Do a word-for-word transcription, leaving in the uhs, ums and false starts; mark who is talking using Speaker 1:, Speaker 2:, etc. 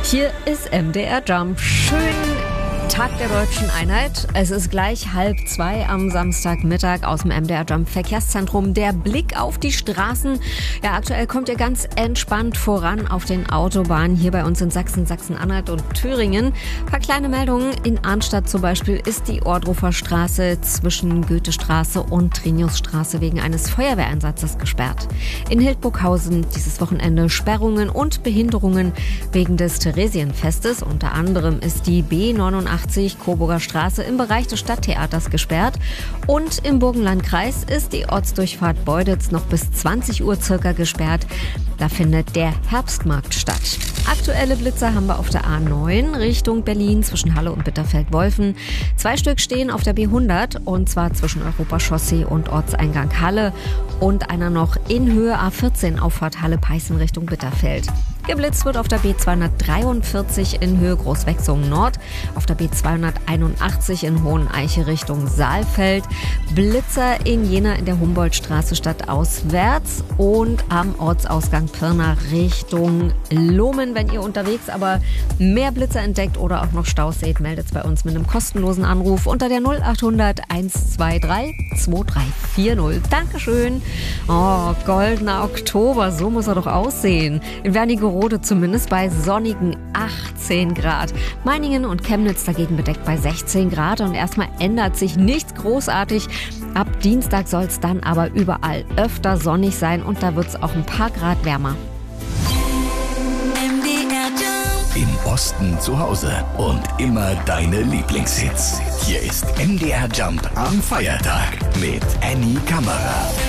Speaker 1: Hier ist M D R Jump. Schön Tag der Deutschen Einheit. Es ist gleich halb zwei am Samstagmittag aus dem M D R Jump Verkehrszentrum. Der Blick auf die Straßen. Ja, aktuell kommt ihr ganz entspannt voran auf den Autobahnen hier bei uns in Sachsen, Sachsen-Anhalt und Thüringen. Ein paar kleine Meldungen. In Arnstadt zum Beispiel ist die Ohrdruffer Straße zwischen Goethestraße und Triniusstraße wegen eines Feuerwehreinsatzes gesperrt. In Hildburghausen dieses Wochenende Sperrungen und Behinderungen wegen des Theresienfestes. Unter anderem ist die B neunundachtzig Coburger Straße im Bereich des Stadttheaters gesperrt. Und im Burgenlandkreis ist die Ortsdurchfahrt Beuditz noch bis zwanzig Uhr circa gesperrt. Da findet der Herbstmarkt statt. Aktuelle Blitzer haben wir auf der A neun Richtung Berlin zwischen Halle und Bitterfeld-Wolfen. Zwei Stück stehen auf der B hundert und zwar zwischen Europachaussee und Ortseingang Halle und einer noch in Höhe A vierzehn Auffahrt Halle-Peißen Richtung Bitterfeld. Geblitzt wird auf der B zweihundertdreiundvierzig in Höhe Großwechsungen Nord, auf der B zweihunderteinundachtzig in Hoheneiche Richtung Saalfeld, Blitzer in Jena in der Humboldtstraße stadtauswärts und am Ortsausgang Pirna Richtung Lohmen. Wenn ihr unterwegs aber mehr Blitzer entdeckt oder auch noch Staus seht, meldet es bei uns mit einem kostenlosen Anruf unter der null achthundert einhundertzweiunddreißig zweiunddreißig vierzig. Dankeschön. Oh, goldener Oktober, so muss er doch aussehen. In Wernigerode zumindest bei sonnigen achtzehn Grad. Meiningen und Chemnitz dagegen bedeckt bei sechzehn Grad. Und erstmal ändert sich nichts großartig. Ab Dienstag soll es dann aber überall öfter sonnig sein und da wird es auch ein paar Grad wärmer.
Speaker 2: Im Osten zu Hause und immer deine Lieblingshits. Hier ist M D R Jump am Feiertag mit Annie Kammerer.